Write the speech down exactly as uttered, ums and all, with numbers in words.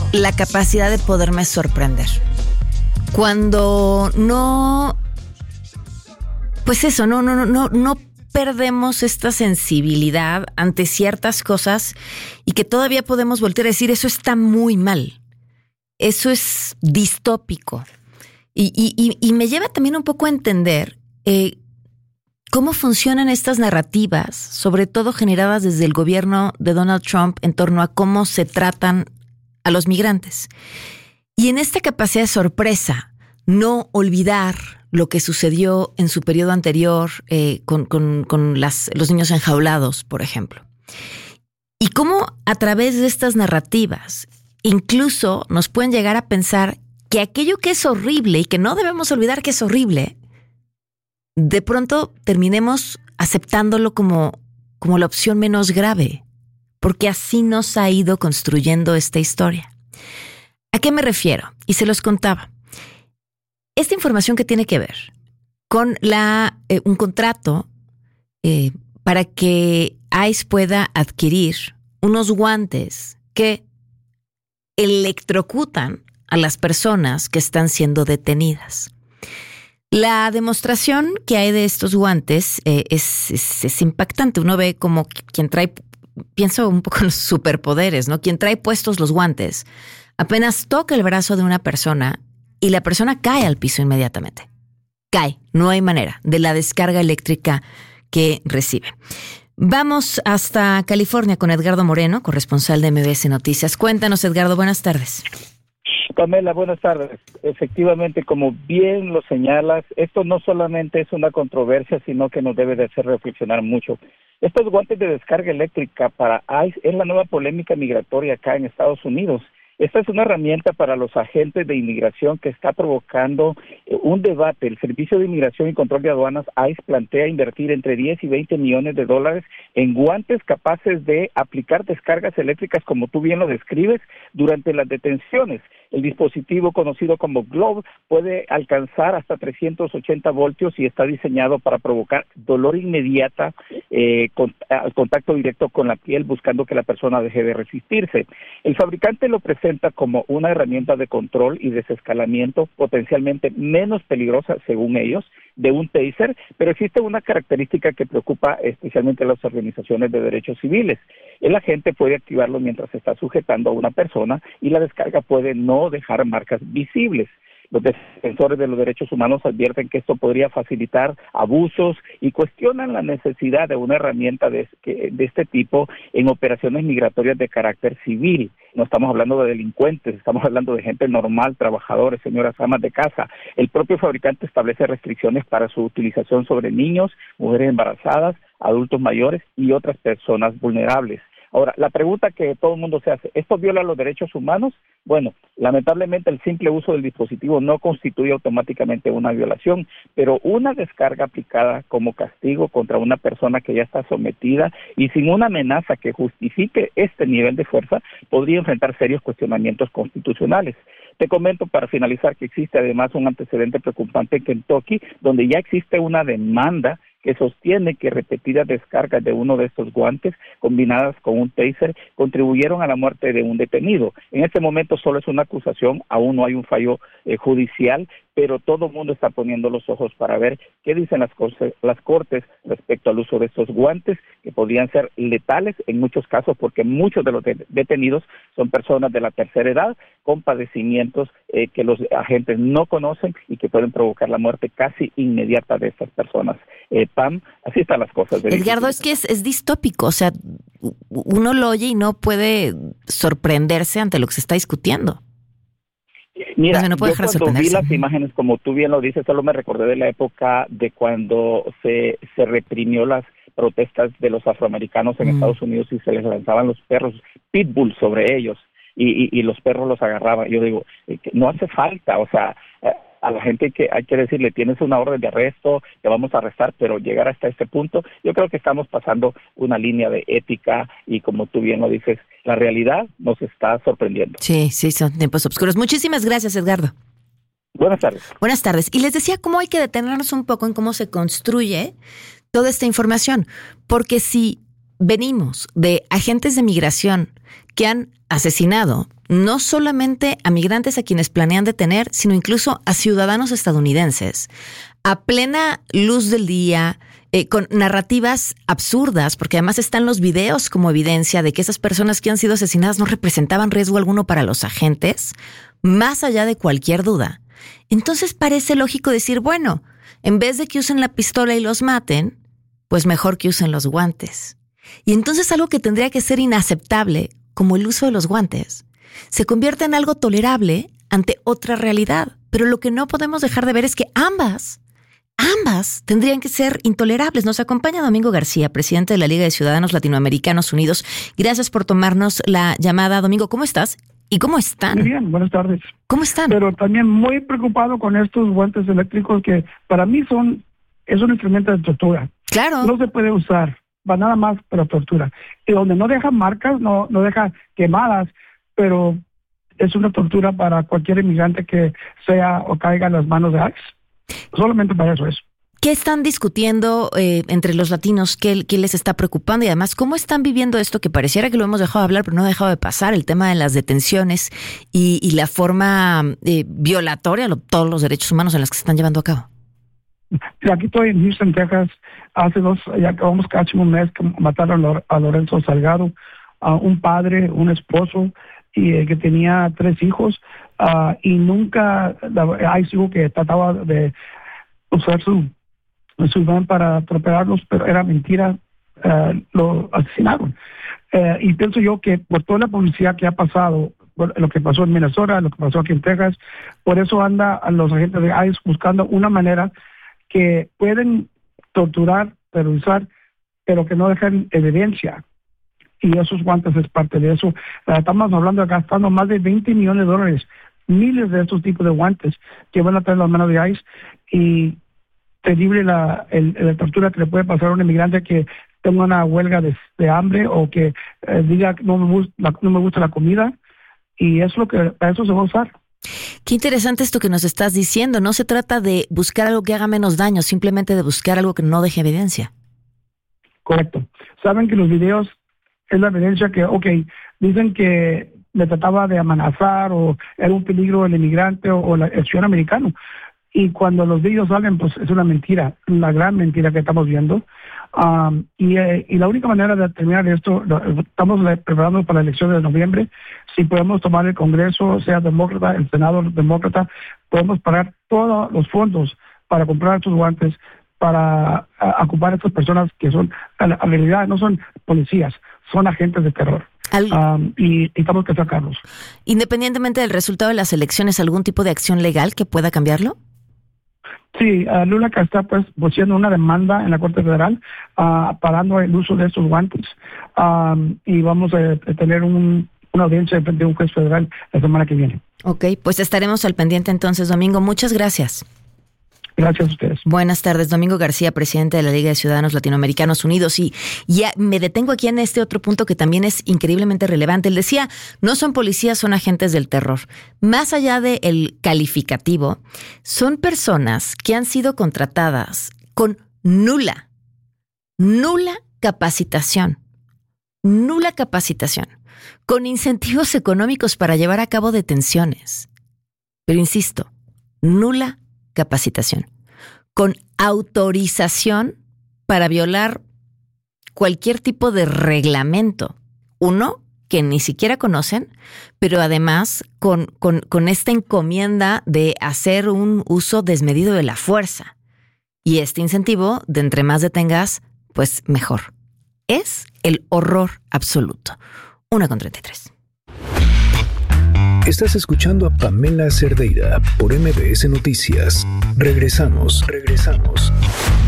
la capacidad de poderme sorprender. Cuando no, pues eso, no, no, no, no perdemos esta sensibilidad ante ciertas cosas y que todavía podemos voltear a decir, eso está muy mal, eso es distópico. Y, y, y me lleva también un poco a entender eh, cómo funcionan estas narrativas, sobre todo generadas desde el gobierno de Donald Trump en torno a cómo se tratan a los migrantes. Y en esta capacidad de sorpresa, no olvidar lo que sucedió en su periodo anterior eh, con, con, con las, los niños enjaulados, por ejemplo. Y cómo a través de estas narrativas incluso nos pueden llegar a pensar que aquello que es horrible y que no debemos olvidar que es horrible, de pronto terminemos aceptándolo como, como la opción menos grave, porque así nos ha ido construyendo esta historia. ¿A qué me refiero? Y se los contaba. Esta información que tiene que ver con la, eh, un contrato eh, para que ICE pueda adquirir unos guantes que electrocutan a las personas que están siendo detenidas. La demostración que hay de estos guantes eh, es, es, es impactante. Uno ve como quien trae, pienso un poco en los superpoderes, ¿no? Quien trae puestos los guantes apenas toca el brazo de una persona y la persona cae al piso inmediatamente. Cae, no hay manera, de la descarga eléctrica que recibe. Vamos hasta California con Edgardo Moreno, corresponsal de M B S Noticias. Cuéntanos, Edgardo, buenas tardes. Pamela, buenas tardes. Efectivamente, como bien lo señalas, esto no solamente es una controversia, sino que nos debe de hacer reflexionar mucho. Estos guantes de descarga eléctrica para ICE es la nueva polémica migratoria acá en Estados Unidos. Esta es una herramienta para los agentes de inmigración que está provocando un debate. El Servicio de Inmigración y Control de Aduanas, ICE, plantea invertir entre diez y veinte millones de dólares en guantes capaces de aplicar descargas eléctricas, como tú bien lo describes, durante las detenciones. El dispositivo, conocido como Glove, puede alcanzar hasta trescientos ochenta voltios y está diseñado para provocar dolor inmediata eh, con, al contacto directo con la piel, buscando que la persona deje de resistirse. El fabricante lo presenta como una herramienta de control y desescalamiento potencialmente menos peligrosa, según ellos, de un taser, pero existe una característica que preocupa especialmente a las organizaciones de derechos civiles. El agente puede activarlo mientras se está sujetando a una persona y la descarga puede no dejar marcas visibles. Los defensores de los derechos humanos advierten que esto podría facilitar abusos y cuestionan la necesidad de una herramienta de, de este tipo en operaciones migratorias de carácter civil. No estamos hablando de delincuentes, estamos hablando de gente normal, trabajadores, señoras amas de casa. El propio fabricante establece restricciones para su utilización sobre niños, mujeres embarazadas, adultos mayores y otras personas vulnerables. Ahora, la pregunta que todo el mundo se hace, ¿esto viola los derechos humanos? Bueno, lamentablemente el simple uso del dispositivo no constituye automáticamente una violación, pero una descarga aplicada como castigo contra una persona que ya está sometida y sin una amenaza que justifique este nivel de fuerza podría enfrentar serios cuestionamientos constitucionales. Te comento para finalizar que existe además un antecedente preocupante en Kentucky, donde ya existe una demanda que sostiene que repetidas descargas de uno de estos guantes combinadas con un taser contribuyeron a la muerte de un detenido. En este momento solo es una acusación, aún no hay un fallo eh, judicial, pero todo el mundo está poniendo los ojos para ver qué dicen las, cortes, las cortes respecto al uso de estos guantes, que podrían ser letales en muchos casos, porque muchos de los de- detenidos son personas de la tercera edad con padecimientos eh, que los agentes no conocen y que pueden provocar la muerte casi inmediata de estas personas. Eh, Pam, así están las cosas. Edgardo, es que es, es distópico, o sea, uno lo oye y no puede sorprenderse ante lo que se está discutiendo. Mira, o sea, no puede yo cuando vi las imágenes, como tú bien lo dices, solo me recordé de la época de cuando se, se reprimió las protestas de los afroamericanos en mm. Estados Unidos y se les lanzaban los perros pitbull sobre ellos y, y, y los perros los agarraban. Yo digo, no hace falta, o sea, a la gente que hay que decirle, tienes una orden de arresto, te vamos a arrestar, pero llegar hasta este punto, yo creo que estamos pasando una línea de ética y como tú bien lo dices, la realidad nos está sorprendiendo. Sí, sí, son tiempos oscuros. Muchísimas gracias, Edgardo. Buenas tardes. Buenas tardes. Y les decía cómo hay que detenernos un poco en cómo se construye toda esta información, porque si venimos de agentes de migración que han asesinado no solamente a migrantes a quienes planean detener, sino incluso a ciudadanos estadounidenses, a plena luz del día, eh, con narrativas absurdas, porque además están los videos como evidencia de que esas personas que han sido asesinadas no representaban riesgo alguno para los agentes, más allá de cualquier duda. Entonces parece lógico decir, bueno, en vez de que usen la pistola y los maten, pues mejor que usen los guantes. Y entonces algo que tendría que ser inaceptable, como el uso de los guantes, se convierte en algo tolerable ante otra realidad. Pero lo que no podemos dejar de ver es que ambas, ambas tendrían que ser intolerables. Nos acompaña Domingo García, presidente de la Liga de Ciudadanos Latinoamericanos Unidos. Gracias por tomarnos la llamada. Domingo, ¿cómo estás? ¿Y cómo están? Muy bien, buenas tardes. ¿Cómo están? Pero también muy preocupado con estos guantes eléctricos que para mí son, es un instrumento de tortura. Claro. No se puede usar para nada más para tortura. Y donde no deja marcas, no, no deja quemadas, pero es una tortura para cualquier inmigrante que sea o caiga en las manos de ICE. Solamente para eso es. ¿Qué están discutiendo eh, entre los latinos? ¿Qué, ¿Qué les está preocupando? Y además, ¿cómo están viviendo esto que pareciera que lo hemos dejado de hablar, pero no ha dejado de pasar? El tema de las detenciones y, y la forma eh, violatoria de todos los derechos humanos en las que se están llevando a cabo. Aquí estoy en Houston, Texas. Hace dos, ya acabamos casi un mes que mataron a Lorenzo Salgado, a un padre, un esposo, y eh, que tenía tres hijos, uh, y nunca, hay hijo que trataba de usar su su van para atropellarlos, pero era mentira, uh, lo asesinaron. Uh, y pienso yo que por toda la publicidad que ha pasado, lo que pasó en Minnesota, lo que pasó aquí en Texas, por eso anda a los agentes de ICE buscando una manera que pueden torturar, terrorizar, pero que no dejen evidencia. Y esos guantes es parte de eso. Uh, estamos hablando de gastando más de veinte millones de dólares, miles de estos tipos de guantes que van a tener las manos de ICE, y terrible la, el, la tortura que le puede pasar a un inmigrante que tenga una huelga de, de hambre o que eh, diga no me, gusta, la, no me gusta la comida, y es lo que para eso se va a usar. Qué interesante esto que nos estás diciendo. No se trata de buscar algo que haga menos daño, simplemente de buscar algo que no deje evidencia. Correcto. Saben que los videos es la evidencia que, ok, dicen que le trataba de amenazar o era un peligro el inmigrante o, o la, el ciudadano americano. Y cuando los videos salen, pues es una mentira, una gran mentira que estamos viendo. Um, y, eh, y la única manera de terminar esto, lo, estamos preparando para la elección de noviembre. Si podemos tomar el Congreso, sea demócrata, el Senado demócrata, podemos pagar todos los fondos para comprar estos guantes, para a, ocupar a estas personas que son, en realidad no son policías, son agentes de terror. Al... Um, y necesitamos que sacarlos. Independientemente del resultado de las elecciones, ¿algún tipo de acción legal que pueda cambiarlo? Sí, uh, Lula que está pues haciendo una demanda en la Corte Federal uh, parando el uso de estos guantes, um, y vamos a, a tener un, una audiencia de un juez federal la semana que viene. Ok, pues estaremos al pendiente entonces, Domingo. Muchas gracias. Gracias a ustedes. Buenas tardes, Domingo García, presidente de la Liga de Ciudadanos Latinoamericanos Unidos. Y ya me detengo aquí en este otro punto que también es increíblemente relevante. Él decía, no son policías, son agentes del terror. Más allá del calificativo, son personas que han sido contratadas con nula, nula capacitación, nula capacitación, con incentivos económicos para llevar a cabo detenciones. Pero insisto, nula capacitación, con autorización para violar cualquier tipo de reglamento, uno que ni siquiera conocen, pero además con, con, con esta encomienda de hacer un uso desmedido de la fuerza. Y este incentivo de entre más detengas, pues mejor. Es el horror absoluto. una con treinta y tres. Estás escuchando a Pamela Cerdeira por M B S Noticias. Regresamos, regresamos.